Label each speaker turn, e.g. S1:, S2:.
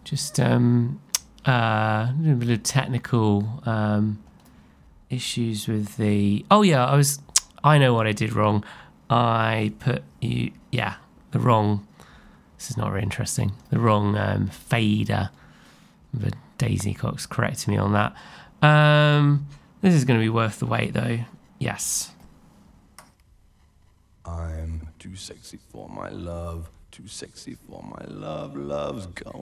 S1: Just a little bit of technical issues with the... Oh yeah, I know what I did wrong. I put the wrong... This is not very interesting. The wrong fader. But Daisy Cox corrected me on that. This is going to be worth the wait though. Yes.
S2: I'm too sexy for my love. Too sexy for my love. Love's going.